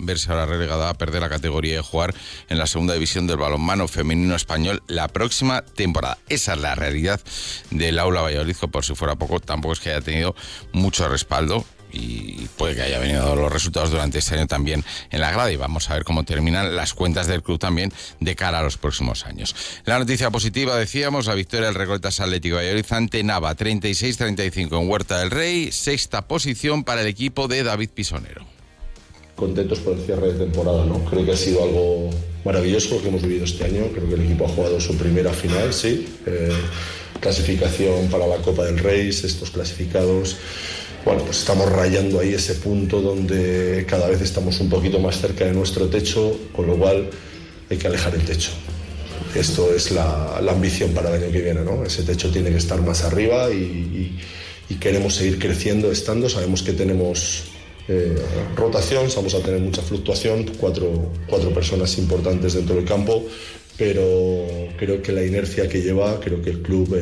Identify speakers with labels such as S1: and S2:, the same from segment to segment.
S1: verse ahora relegada a perder la categoría y jugar en la segunda división del balonmano femenino español la próxima temporada. Esa es la realidad del Aula Valladolid, que por si fuera poco, tampoco es que haya tenido mucho respaldo. Y puede que haya venido los resultados durante este año también en la grada, y vamos a ver cómo terminan las cuentas del club también de cara a los próximos años. La noticia positiva, decíamos, la victoria del Recoletas Atlético Valladolid ante Nava, 36-35 en Huerta del Rey, sexta posición para el equipo de David Pisonero.
S2: Contentos por el cierre de temporada, ¿no? Creo que ha sido algo maravilloso lo que hemos vivido este año. Creo que el equipo ha jugado su primera final, sí. Clasificación para la Copa del Rey, estos clasificados. Bueno, pues estamos rayando ahí ese punto donde cada vez estamos un poquito más cerca de nuestro techo, con lo cual hay que alejar el techo. Esto es la ambición para el año que viene, ¿no? Ese techo tiene que estar más arriba y queremos seguir creciendo, sabemos que tenemos rotación, vamos a tener mucha fluctuación, cuatro personas importantes dentro del campo, pero creo que la inercia que lleva, creo que el club...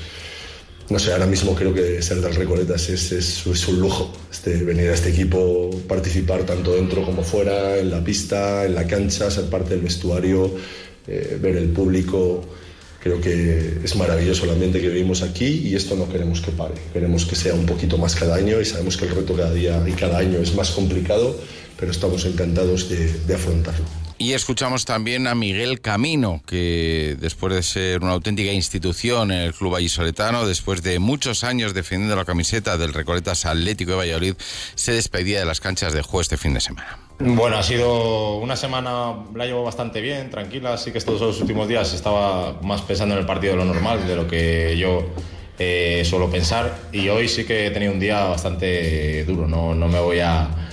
S2: No sé, ahora mismo creo que ser del Recoletas es un lujo. Venir a este equipo, participar tanto dentro como fuera, en la pista, en la cancha, ser parte del vestuario, ver el público. Creo que es maravilloso el ambiente que vivimos aquí y esto no queremos que pare. Queremos que sea un poquito más cada año y sabemos que el reto cada día y cada año es más complicado, pero estamos encantados de afrontarlo.
S1: Y escuchamos también a Miguel Camino, que después de ser una auténtica institución en el club vallisoletano, después de muchos años defendiendo la camiseta del Recoletas Atlético de Valladolid, se despedía de las canchas de juego este fin de semana.
S3: Bueno, ha sido una semana, la llevo bastante bien, tranquila. Sí que estos dos últimos días estaba más pensando en el partido de lo normal, de lo que yo suelo pensar. Y hoy sí que he tenido un día bastante duro, no lo voy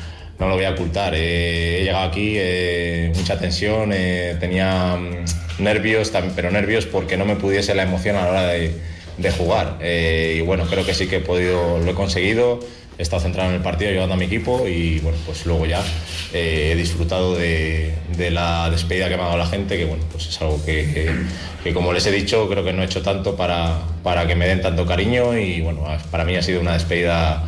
S3: a ocultar. He llegado aquí, mucha tensión, tenía nervios, pero nervios porque no me pudiese la emoción a la hora de jugar. Y bueno, creo que sí que lo he conseguido. He estado centrado en el partido, ayudando a mi equipo y bueno, pues luego ya he disfrutado de la despedida que me ha dado la gente, que bueno, pues es algo que como les he dicho, creo que no he hecho tanto para que me den tanto cariño y bueno, para mí ha sido una despedida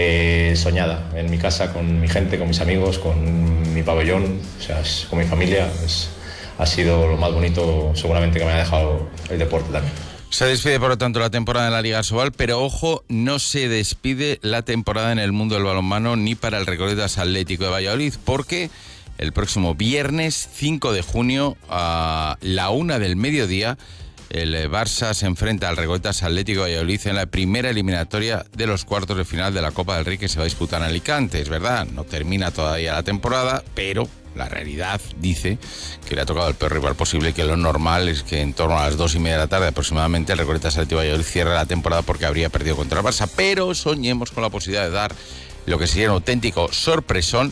S3: soñada en mi casa, con mi gente, con mis amigos, con mi pabellón, o sea, con mi familia. Ha sido lo más bonito seguramente que me ha dejado el deporte también.
S1: Se despide, por lo tanto, la temporada en la Liga Sobal, pero ojo, no se despide la temporada en el mundo del balonmano ni para el Recoletas Atlético de Valladolid, porque el próximo viernes 5 de junio a la 1 del mediodía el Barça se enfrenta al Recoletas Atlético de Valladolid en la primera eliminatoria de los cuartos de final de la Copa del Rey, que se va a disputar en Alicante. Es verdad, no termina todavía la temporada, pero la realidad dice que le ha tocado el peor rival posible y que lo normal es que en torno a las 2:30 de la tarde aproximadamente el Recoletas Atlético de Valladolid cierre la temporada porque habría perdido contra el Barça. Pero soñemos con la posibilidad de dar lo que sería un auténtico sorpresón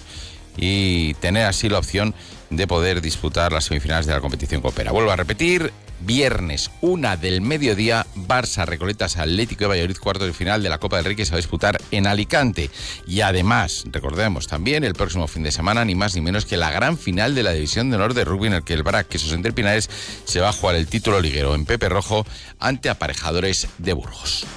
S1: y tener así la opción de poder disputar las semifinales de la competición copera. Vuelvo a repetir, viernes 1 del mediodía, Barça Recoletas Atlético de Valladolid, cuartos de final de la Copa del Rey, que se va a disputar en Alicante. Y además, recordemos también, el próximo fin de semana, ni más ni menos que la gran final de la División de Honor de Rugby, en el que el BRAC Quesos Entre Pinares se va a jugar el título liguero en Pepe Rojo ante Aparejadores de Burgos.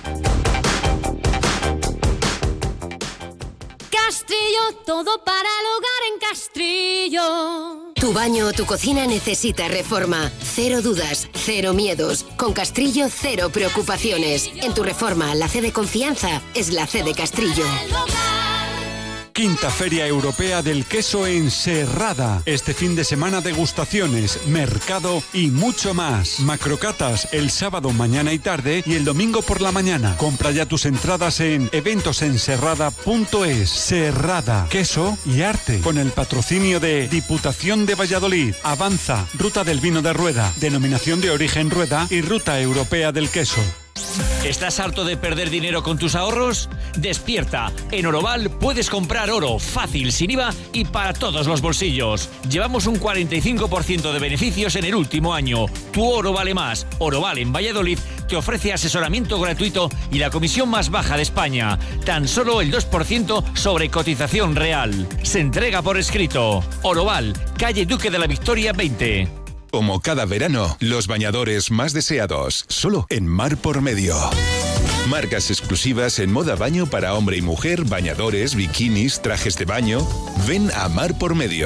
S4: Castrillo, todo para el hogar en Castrillo.
S5: Tu baño o tu cocina necesita reforma. Cero dudas, cero miedos. Con Castrillo, cero preocupaciones. En tu reforma, la C de confianza es la C de Castrillo.
S6: Quinta Feria Europea del Queso en Serrada. Este fin de semana degustaciones, mercado y mucho más. Macrocatas el sábado mañana y tarde y el domingo por la mañana. Compra ya tus entradas en eventosenserrada.es. Serrada, queso y arte. Con el patrocinio de Diputación de Valladolid, Avanza, Ruta del Vino de Rueda, Denominación de Origen Rueda y Ruta Europea del Queso.
S7: ¿Estás harto de perder dinero con tus ahorros? Despierta. En Oroval puedes comprar oro fácil, sin IVA y para todos los bolsillos. Llevamos un 45% de beneficios en el último año. Tu oro vale más. Oroval en Valladolid te ofrece asesoramiento gratuito y la comisión más baja de España. Tan solo el 2% sobre cotización real. Se entrega por escrito. Oroval, calle Duque de la Victoria 20.
S8: Como cada verano, los bañadores más deseados, solo en Mar por Medio. Marcas exclusivas en moda baño para hombre y mujer, bañadores, bikinis, trajes de baño. Ven a Mar por Medio.